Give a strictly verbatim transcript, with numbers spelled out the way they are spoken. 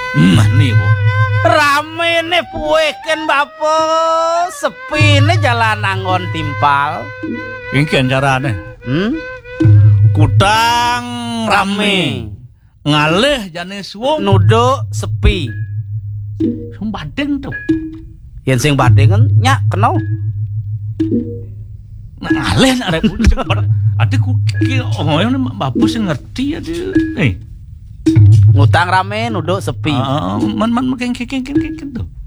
Mani po. Rame ne puweken bapak, sepi ne jalan angon timpal. Iki carane. Hmm? Kutang Rame. Ngalih jane suwung Nuduk sepi. sing badeng tuh. Yen sing badengen nyak kena. Nah, ngalih arek adikku ki ngono bapak sing ngerti ade. Eh. Ngutang rame nuduk sepi. Heeh, man man keng keng keng keng tuh.